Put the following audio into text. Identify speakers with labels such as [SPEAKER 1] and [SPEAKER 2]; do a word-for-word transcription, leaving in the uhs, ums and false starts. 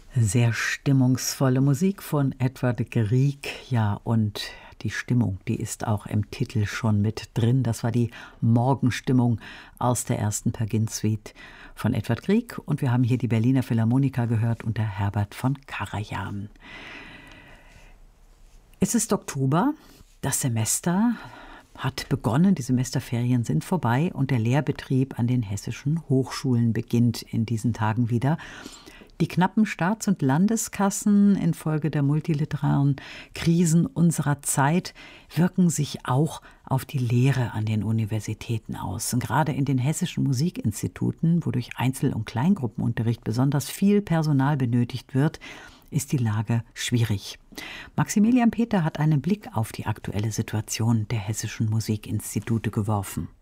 [SPEAKER 1] Sehr stimmungsvolle Musik von Edvard Grieg. Ja, und die Stimmung, die ist auch im Titel schon mit drin. Das war die Morgenstimmung aus der ersten Peer Gynt Suite von Edvard Grieg. Und wir haben hier die Berliner Philharmoniker gehört unter Herbert von Karajan. Es ist Oktober, das Semester hat begonnen, die Semesterferien sind vorbei und der Lehrbetrieb an den hessischen Hochschulen beginnt in diesen Tagen wieder. Die knappen Staats- und Landeskassen infolge der multilateralen Krisen unserer Zeit wirken sich auch auf die Lehre an den Universitäten aus. Und gerade in den hessischen Musikinstituten, wo durch Einzel- und Kleingruppenunterricht besonders viel Personal benötigt wird, ist die Lage schwierig. Maximilian Peter hat einen Blick auf die aktuelle Situation der hessischen Musikinstitute geworfen.